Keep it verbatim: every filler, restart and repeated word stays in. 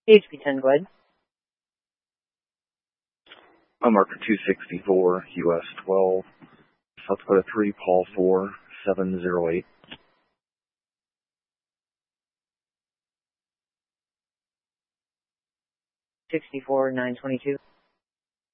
H P ten, go ahead. I'm marker two sixty-four, U S twelve, South Dakota three, Paul four, seven zero eight. sixty-four, nine twenty-two.